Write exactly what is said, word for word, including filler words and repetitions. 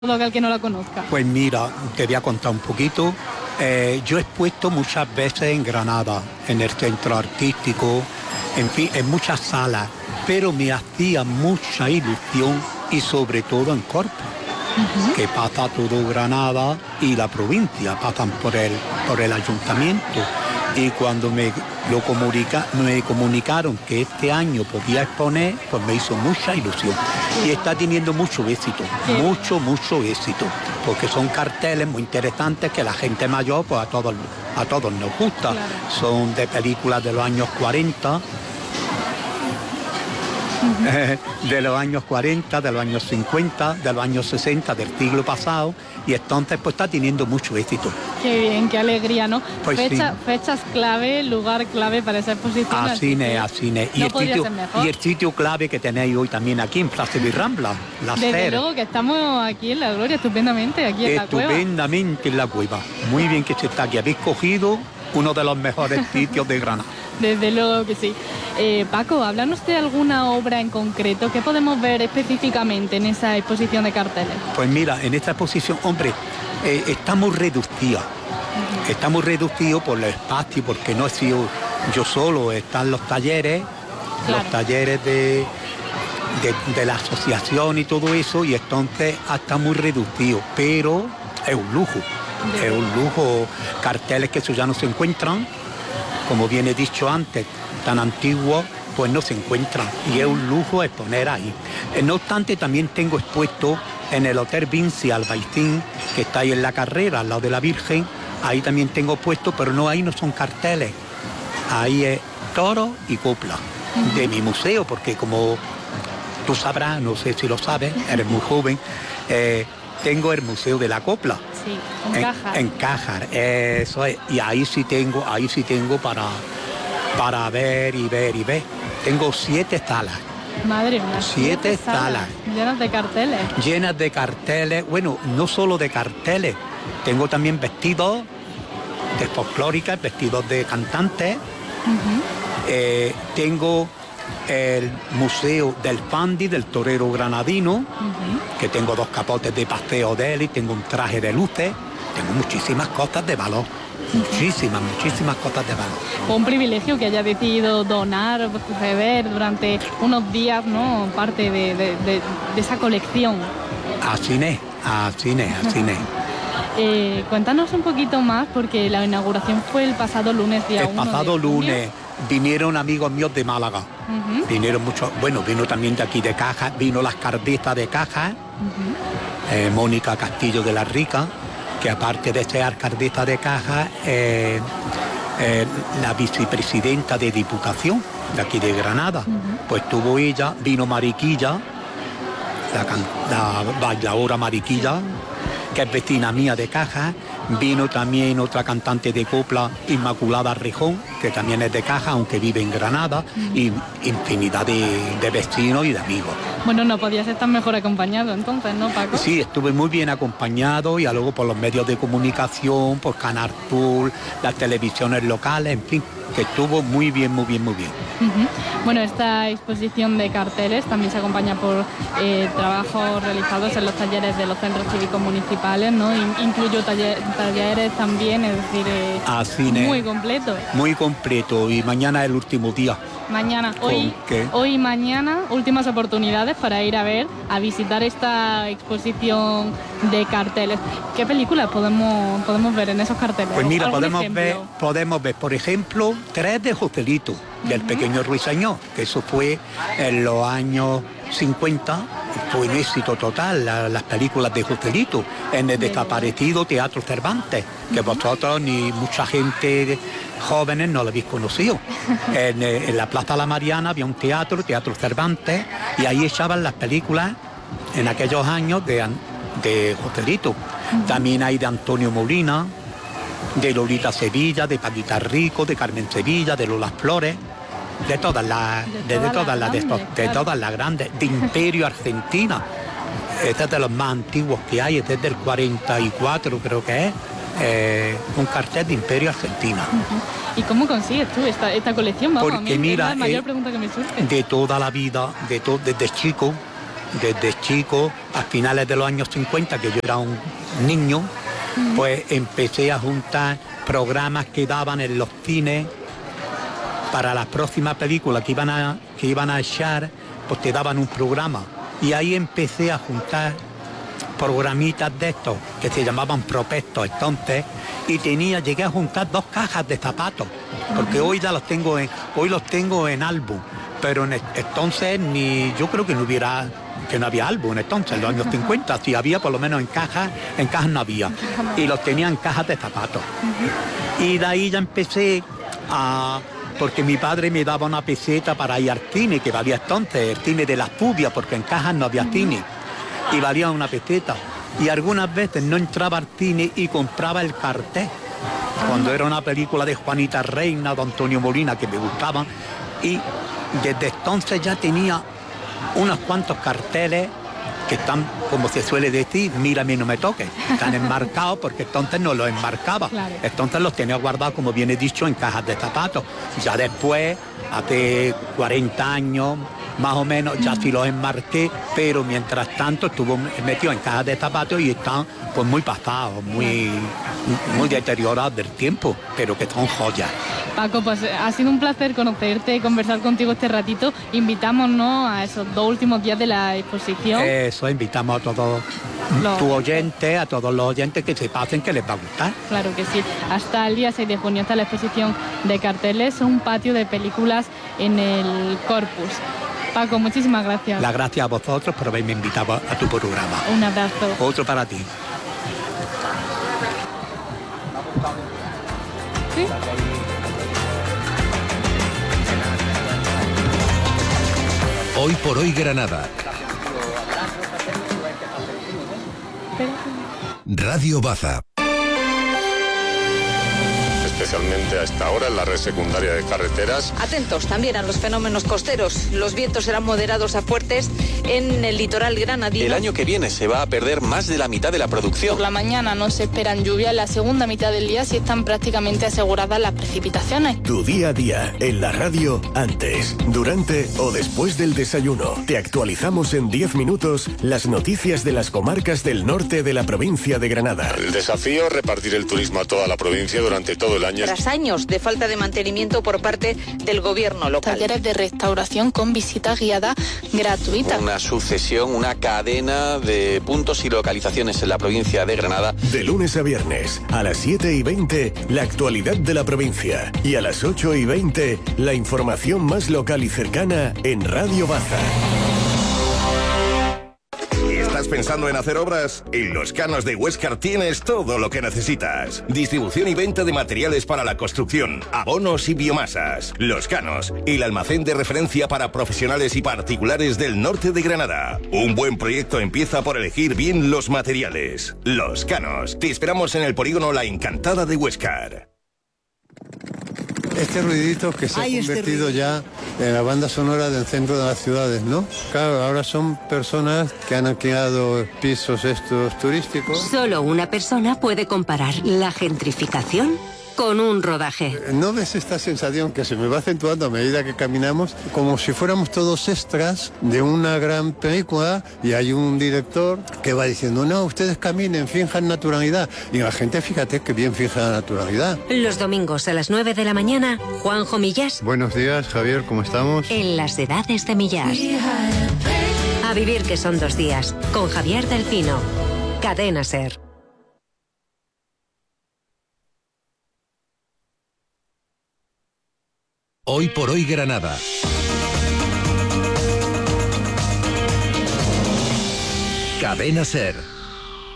todo aquel que no la conozca? Pues mira, te voy a contar un poquito. Eh, yo he expuesto muchas veces en Granada, en el centro artístico, en fin, en muchas salas, pero me hacía mucha ilusión y sobre todo en Corpus, uh-huh. que pasa todo Granada y la provincia, pasan por el, por el ayuntamiento. Y cuando me lo comunica, me comunicaron que este año podía exponer, pues me hizo mucha ilusión. Y está teniendo mucho éxito, sí. mucho, mucho éxito, porque son carteles muy interesantes que la gente mayor, pues a todos, a todos nos gusta. Claro. Son de películas de los años cuarenta, uh-huh. de los años cuarenta, de los años cincuenta, de los años sesenta, del siglo pasado, y entonces pues está teniendo mucho éxito. Qué bien, qué alegría, ¿no? Pues Fecha, sí. Fechas clave, lugar clave para esa exposición. Así es, así es. Y, no el sitio, y el sitio clave que tenéis hoy también aquí en Plaza de Rambla, la Desde SER. luego que estamos aquí en La Gloria, estupendamente, aquí en la cueva. Estupendamente en la cueva. Muy bien que se está aquí. Habéis cogido uno de los mejores sitios de Granada. Desde luego que sí. Eh, Paco, háblanos de alguna obra en concreto. ¿Qué podemos ver específicamente en esa exposición de carteles? Pues mira, en esta exposición, hombre, eh, está muy reducida. Uh-huh. Está muy reducido por el espacio, porque no he sido yo solo. Están los talleres, claro. los talleres de, de, de la asociación y todo eso, y entonces está muy reducido. Pero es un lujo. De es un lujo. Carteles que eso ya no se encuentran. Como bien he dicho antes, tan antiguos, pues no se encuentran. Y es un lujo exponer ahí. No obstante, también tengo expuesto en el Hotel Vinci Albaicín, que está ahí en la carrera, al lado de la Virgen. Ahí también tengo puesto, pero no, ahí no son carteles. Ahí es toro y copla de mi museo, porque como tú sabrás, no sé si lo sabes, eres muy joven, eh, tengo el Museo de la Copla. Sí, en, en Cájar. En Cájar, eso es. Y ahí sí tengo, ahí sí tengo para, para ver y ver y ver. Tengo siete salas. Madre mía. Siete, siete salas. salas. Llenas de carteles. Llenas de carteles. Bueno, no solo de carteles. Tengo también vestidos de folclóricas, vestidos de cantantes. Uh-huh. Eh, tengo el Museo del Fandi, del torero granadino, uh-huh. que tengo dos capotes de paseo de él y tengo un traje de luces. Tengo muchísimas cosas de valor, uh-huh. muchísimas, muchísimas cosas de valor. Un privilegio que haya decidido donar, rever durante unos días, ¿no?, parte de, de, de, de esa colección. Así es, así es, así es. Eh, cuéntanos un poquito más, porque la inauguración fue el pasado lunes, día uno. El pasado lunes. Vinieron amigos míos de Málaga, uh-huh. vinieron muchos, bueno, vino también de aquí de Caja, vino las cardistas de Caja, uh-huh. eh, Mónica Castillo de la Rica, que aparte de ser alcaldesa de Caja, eh, eh, la vicepresidenta de Diputación de aquí de Granada, uh-huh. pues tuvo ella, vino Mariquilla, la, la bailadora Mariquilla, que es vecina mía de Caja. Vino también otra cantante de copla, Inmaculada Rejón, que también es de Caja, aunque vive en Granada, mm. y infinidad de, de vecinos y de amigos. Bueno, no podías estar mejor acompañado entonces, ¿no, Paco? Sí, estuve muy bien acompañado, y luego por los medios de comunicación, por Canal Sur, las televisiones locales, en fin, que estuvo muy bien, muy bien, muy bien. Uh-huh. Bueno, esta exposición de carteles también se acompaña por eh, trabajos realizados en los talleres de los centros cívicos municipales, ¿no? Incluyo taller, talleres también, es decir, eh, Así muy es. completo. Muy completo, y mañana es el último día. Mañana, hoy, hoy y mañana, últimas oportunidades para ir a ver, a visitar esta exposición de carteles. ¿Qué películas podemos, podemos ver en esos carteles? Pues mira, podemos ver, podemos ver, por ejemplo, tres de Joselito, del uh-huh. pequeño Ruiseñor, que eso fue en los años cincuenta, fue un éxito total, la, las películas de Joselito, en el desaparecido Teatro Cervantes, que uh-huh. vosotros ni mucha gente jóvenes no lo habéis conocido. En, en la Plaza La Mariana había un teatro, Teatro Cervantes, y ahí echaban las películas en aquellos años de, de Joselito. Uh-huh. También hay de Antonio Molina, de Lolita Sevilla, de Paquita Rico, de Carmen Sevilla, de Lola Flores, de todas las de, de, todas las de, claro. de todas las grandes, de Imperio Argentina. Este es de los más antiguos que hay, este es del cuarenta y cuatro, creo que es. Eh, un cartel de Imperio Argentina. Uh-huh. ¿Y cómo consigues tú esta, esta colección? Vamos, Porque a mí mira, es la mayor eh, pregunta que me surge. De toda la vida, de to, desde chico, desde chico, a finales de los años cincuenta, que yo era un niño, pues empecé a juntar programas que daban en los cines para las próximas películas que iban a, que iban a echar, pues te daban un programa. Y ahí empecé a juntar programitas de estos, que se llamaban prospectos entonces, y tenía, llegué a juntar dos cajas de zapatos, porque hoy ya los tengo en, hoy los tengo en álbum, pero en, entonces ni, yo creo que no hubiera, que no había álbum entonces, en los años cincuenta, si había por lo menos en cajas, en cajas no había, y los tenía en cajas de zapatos. Y de ahí ya empecé a... porque mi padre me daba una peseta para ir al cine, que valía entonces, el cine de las Pubias, porque en cajas no había cine, y valía una peseta. Y algunas veces no entraba al cine y compraba el cartel, cuando era una película de Juanita Reina, de Antonio Molina, que me gustaba, y desde entonces ya tenía unos cuantos carteles que están, como se suele decir, mírame y no me toques, están enmarcados, porque entonces no los enmarcaba, claro. Entonces los tenía guardados, como bien he dicho, en cajas de zapatos. Ya después, hace cuarenta años, más o menos, ya sí los enmarqué, pero mientras tanto estuvo metido en cajas de zapatos y están pues muy pasados, muy, muy deteriorados del tiempo, pero que son joyas. Paco, pues ha sido un placer conocerte y conversar contigo este ratito. Invitamos, ¿no?, a esos dos últimos días de la exposición. Eso, invitamos a todos los tus oyentes, a todos los oyentes que se pasen, que les va a gustar. Claro que sí. Hasta el día seis de junio está la exposición de carteles, un patio de películas en el Corpus. Paco, muchísimas gracias. Las gracias a vosotros por haberme invitado a tu programa. Un abrazo. Otro para ti. ¿Sí? Hoy por hoy Granada. Radio Baza. Especialmente a esta hora en la red secundaria de carreteras. Atentos también a los fenómenos costeros. Los vientos serán moderados a fuertes en el litoral granadino. El año que viene se va a perder más de la mitad de la producción. Por la mañana no se esperan lluvias, la segunda mitad del día sí están prácticamente aseguradas las precipitaciones. Tu día a día en la radio, antes, durante o después del desayuno. Te actualizamos en diez minutos las noticias de las comarcas del norte de la provincia de Granada. El desafío, repartir el turismo a toda la provincia durante todo el año. Tras años de falta de mantenimiento por parte del gobierno local. Talleres de restauración con visita guiada gratuita. Una sucesión, una cadena de puntos y localizaciones en la provincia de Granada. De lunes a viernes, a las siete y veinte, la actualidad de la provincia. Y a las ocho y veinte, la información más local y cercana en Radio Baza. ¿Estás pensando en hacer obras? En Los Canos de Huéscar tienes todo lo que necesitas. Distribución y venta de materiales para la construcción, abonos y biomasas. Los Canos, el almacén de referencia para profesionales y particulares del norte de Granada. Un buen proyecto empieza por elegir bien los materiales. Los Canos, te esperamos en el polígono La Encantada de Huéscar. Este ruidito que se ha convertido ya en la banda sonora del centro de las ciudades, ¿no? Claro, ahora son personas que han alquilado pisos estos turísticos. Solo una persona puede comparar la gentrificación con un rodaje. ¿No ves esta sensación que se me va acentuando a medida que caminamos? Como si fuéramos todos extras de una gran película y hay un director que va diciendo, no, ustedes caminen, finjan naturalidad. Y la gente, fíjate que bien fija la naturalidad. Los domingos a las nueve de la mañana, Juanjo Millás. Buenos días, Javier, ¿cómo estamos? En las edades de Millás. A vivir que son dos días, con Javier del Pino. Cadena SER. Hoy por hoy Granada. Cadena SER.